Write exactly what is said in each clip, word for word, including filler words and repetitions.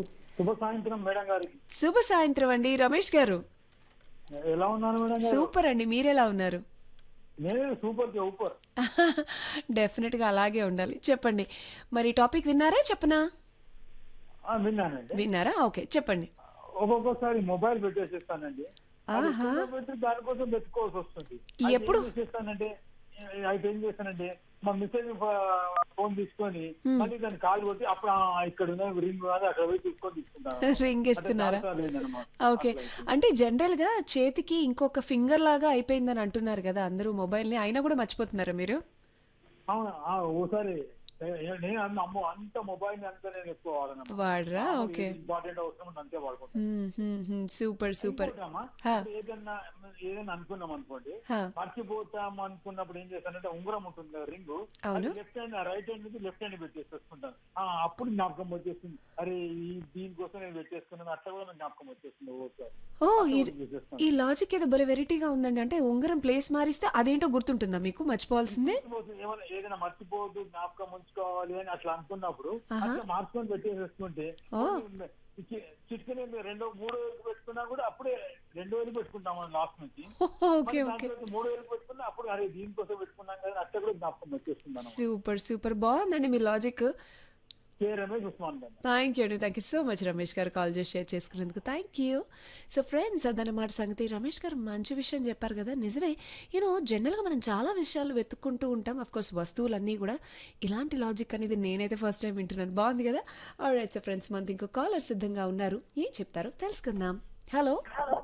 శుభ సాయంత్రం మేడం గారికి. శుభ సాయంత్రం అండి రమేష్ గారు. ఎలా ఉన్నారు మేడం గారు? సూపర్ అండి, మీరెలా ఉన్నారు? నేను సూపర్ సూపర్. డెఫినెట్ గా అలాగే ఉండాలి. చెప్పండి, మరి టాపిక్ విన్నారా చెప్పనా? ఆ, విన్నానండి. విన్నారా? ఓకే చెప్పండి. ఒక్కొక్కసారి మొబైల్ పెట్టేసేస్తానండి. అది ఆహా. కింద పెట్టి దానికోసం వెతుకోవాల్సి వస్తుంది. ఎప్పుడు? అయితే ఏం చేస్తానంటే అయితే ఏం చేస్తానంటే మా మిస్సెస్ ఫోన్ తీసుకొని Hmm. మళ్ళీ దాన్ని కాల్ కొట్టి అప్పుడు ఆ, ఇక్కడ ఉన్న రింగ్ అది అక్కడ పోయి తీసుకొని తీసుకుంటాను. రింగ్ ఇస్తున్నారా? అంటే చాలా సార్లు అయిందన్నమాట. ఓకే. అట్లా అయితే. అంటే జనరల్ గా చేతికి ఇంకొక ఫింగర్ లాగా అయిపోయిందని అంటున్నారు కదా అందరూ మొబైల్ ని, అయినా కూడా మర్చిపోతున్నారా మీరు? అవును. ఆ, ఓసారి ఏ- నేను అన్న అమ్మో అంత మొబైల్ అంతా నేను ఎక్కువ వాడనమ్మా. వాడరా? మామూలు ఓకే. ఏది ఇంపార్టెంట్ అవసరం ఉంటే అంతే వాడుకుంటాను. Super super. ఇంకోటమ్మా, హా. ఇప్పుడు ఏదన్నా ఏదైనా అనుకున్నాం అనుకోండి, హా. మర్చిపోతాం అనుకున్నప్పుడు ఏం చేస్తానంటే ఉంగరం ఉంటుంది కదా రింగ్, అవును. అది లెఫ్ట్ హ్యాండ్ రైట్ హ్యాండ్ నుంచి లెఫ్ట్ హ్యాండ్ పెట్టేసుకుంటాను. ఆ, అప్పుడు జ్ఞాపకం వచ్చేస్తుంది, అరే ఈ దీనికోసం నేను పెట్టేసుకున్నాను, అట్లా కూడా నాకు జ్ఞాపకం వచ్చేస్తుంది ఓసారి. ఓ, అట్లా ఈ కూడా చేసేస్తాను. ఈ లాజిక్ ఏదో భలే వెరైటీగా ఉందండి. అంటే ఉంగరం ప్లేస్ మారిస్తే అదేంటో గుర్తుంటుందా మీకు మర్చిపోవాల్సిందే? మర్చిపోతుంది, ఏమైనా ఏదైనా మర్చిపోవద్దు జ్ఞాపకం ఉంచుకోవాలి అని అట్లా అనుకున్నప్పుడు ఆహా. అట్లా మార్చుకొని పెట్టేసేసుకుంటే ఓ. చిట్టుకుని రెండో మూడో వేలు పెట్టుకున్నా కూడా అప్పుడే రెండో వేలు పెట్టుకుంటాం మనం లాస్ట్ నుంచి. ఓకే మళ్ళీ ఓకే. దాంట్లో మూడో వేలు పెట్టుకున్నా అప్పుడు అరే దీనికోసం పెట్టుకున్నాం కదా అట్లా కూడా జ్ఞాపకం వచ్చేస్తుంది అన్నమాట. సూపర్ సూపర్, బాగుందండి మీ లాజిక్. కే రమేష్ ఉస్మాన్ గారు. థ్యాంక్ యూ అండి, thank you so much Ramesh గారు కాల్ చేసి షేర్ చేసుకున్నందుకు. Thank you. సో ఫ్రెండ్స్, అదన్నమాట సంగతి. రమేష్ గారు మంచి విషయం చెప్పారు కదా, నిజమే. యూనో జనరల్గా మనం చాలా విషయాలు వెతుక్కుంటూ ఉంటాం, అఫ్ కోర్స్ వస్తువులన్నీ కూడా. ఇలాంటి లాజిక్ అనేది నేనైతే ఫస్ట్ టైం వింటున్నాను, బాగుంది కదా. ఆల్రైట్ సో ఫ్రెండ్స్, మనకి ఇంకో కాలర్ సిద్ధంగా ఉన్నారు, ఏం చెప్తారో తెలుసుకుందాం. Hello,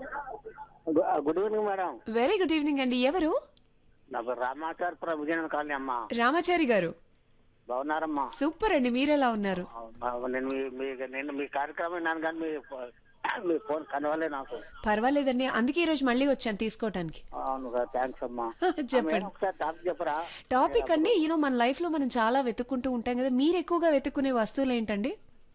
good evening madam. Very good evening అండి. ఎవరు? నా పేరు రామాచార్పురం విజయనగరం కాలనీ అమ్మా. రామాచారి గారు. బాగున్నారమ్మా? సూపర్ అండి, మీరెలా ఉన్నారు? ఆ, నేను మీ మీ- నేను మీ కార్యక్రమం విన్నాను కానీ మీ ఫో- మీ ఫోన్ కనవలే నాకు. పర్వాలేదండి, అందుకే ఈరోజు మళ్ళీ వచ్చాను తీసుకోవటానికి. అవును, థ్యాంక్స్ అమ్మా. చెప్పండి. మేడం, ఒకసారి టాపిక్ చెప్పరా? టాపిక్ అండి, యూనో మన లైఫ్ లో మనం చాలా వెతుక్కుంటూ ఉంటాం కదా, మీరు ఎక్కువగా వెతుక్కునే వస్తువులు ఏంటండి?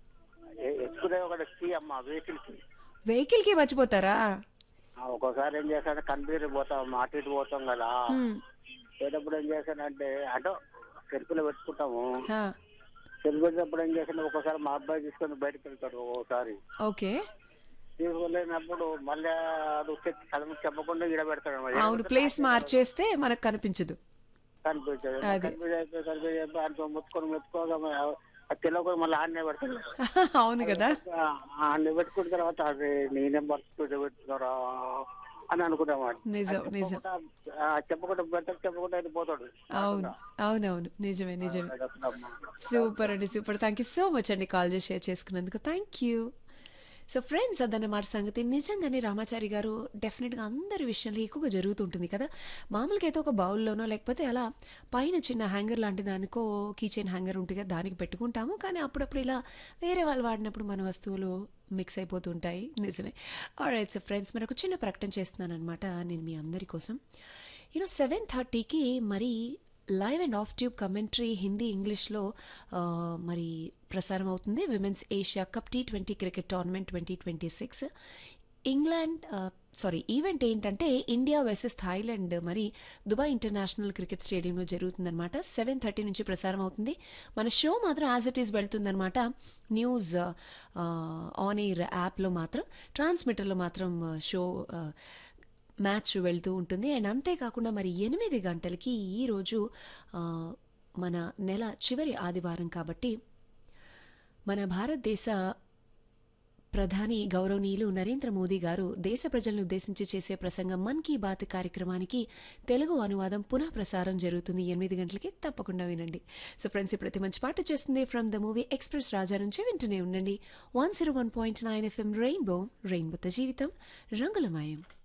ఎ- ఎక్కువ ఒకటి కీ అమ్మా, వెహికల్ కి. వెహికల్ కి మర్చిపోతారా? ఆ, ఒక్కోసారి ఏం చేస్తానంటే కన్ఫ్యూజ్ పోతాం, అటు ఇటు పోతాం కదా. హ్మ్. పోయేటప్పుడు ఏం చేశానంటే అటో సెల్ఫీలో పెట్టుకుంటాము. హా. సెల్ఫీ పెట్టినప్పుడు ఏం చేస్తాను, ఒక్కోసారి మా అబ్బాయి తీసుకొని బయటకు వెళ్తాడు, ఒక్కోసారి ఓకే. తీసుకెళ్ళినప్పుడు మళ్ళీ అది చెక్ చదువు చెప్పకుండా ఈడ పెడతాడు. అవును, ప్లేస్ మార్చేస్తే మనకు కనిపించదు. కనిపించదు. అది. కనిపించి అయిపోయి కనిపించి అయిపోయి ఆయనతో ముత్తుకొని ముత్తుకోగా అది తెలియకుండా మళ్ళీ ఆడనే పెడతాడు. అవును కదా. ఆడనే పెట్టుకున్న తర్వాత అది నేనేం పడుతుంటే పెట్టుకున్నారా అని అనుకుంటామాట. నిజం నిజం. చెప్పకుండా పెడతాడు, చెప్పకుండా అయితే పోతాడు. అవును అవునవును, నిజమే నిజమే. అట్లా. సూపర్ అండి, super. Thank you so much అండి కాల్ చేసి షేర్ చేసుకున్నందుకు. Thank you. సో ఫ్రెండ్స్, అదన్నమాట సంగతి. నిజంగానే రామాచారి గారు డెఫినెట్గా అందరి విషయంలో ఎక్కువగా జరుగుతుంటుంది కదా. మామూలుగా అయితే ఒక బౌల్లోనో లేకపోతే అలా పైన చిన్న హ్యాంగర్ లాంటి దానికో కీ చైన్ హ్యాంగర్ ఉంటుంది కదా, దానికి పెట్టుకుంటాము. కానీ అప్పుడప్పుడు ఇలా వేరే వాళ్ళు వాడినప్పుడు మన వస్తువులు మిక్స్ అయిపోతుంటాయి. నిజమే. ఆల్రైట్ సో ఫ్రెండ్స్, మరి ఒక చిన్న ప్రకటన చేస్తున్నాను అనమాట నేను మీ అందరి కోసం. యూనో సెవెన్ థర్టీకి మరి live and of tube commentary Hindi ఇంగ్లీష్లో మరి ప్రసారం అవుతుంది. Women's Asia cup T twenty cricket tournament twenty twenty six England sorry event ఏంటంటే ఇండియా వర్సెస్ థాయిలాండ్ మరి దుబాయ్ ఇంటర్నేషనల్ క్రికెట్ స్టేడియంలో జరుగుతుందన్నమాట. సెవెన్ థర్టీ నుంచి ప్రసారం అవుతుంది. మన షో మాత్రం as it is వెళ్తుందన్నమాట. News on air యాప్లో మాత్రం, ట్రాన్స్మిటర్లో మాత్రం షో మ్యాచ్ వెళ్తూ ఉంటుంది. అండ్ అంతేకాకుండా మరి ఎనిమిది గంటలకి ఈరోజు మన నెల చివరి ఆదివారం కాబట్టి మన భారతదేశ ప్రధాని గౌరవనీయులు నరేంద్ర మోదీ గారు దేశ ప్రజలను ఉద్దేశించి చేసే ప్రసంగం మన్ కీ బాత్ కార్యక్రమానికి తెలుగు అనువాదం పునః ప్రసారం జరుగుతుంది ఎనిమిది గంటలకి. తప్పకుండా వినండి. సో ఫ్రెండ్స్, ఇప్పుడైతే మంచి పాట చేస్తుంది ఫ్రమ్ ద మూవీ ఎక్స్ప్రెస్ రాజా నుంచి. వింటూనే ఉండండి one zero one point nine FM rainbow, రెయిన్బోతో జీవితం రంగులమయం.